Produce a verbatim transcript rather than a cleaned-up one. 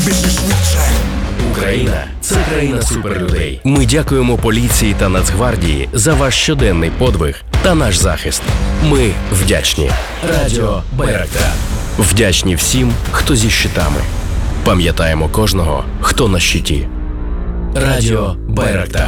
більше швидше. Україна – це країна суперлюдей. Ми дякуємо поліції та Нацгвардії за ваш щоденний подвиг та наш захист. Ми вдячні. Радіо Байрактар. Вдячні всім, хто зі щитами. Пам'ятаємо кожного, хто на щиті. Радіо Байрактар.